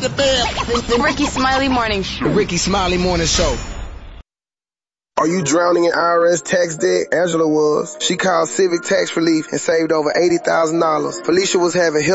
The Ricky Smiley Morning Show. The Ricky Smiley Morning Show. Are you drowning in IRS tax debt? Angela was. She called Civic Tax Relief and saved over $80,000. Felicia was having health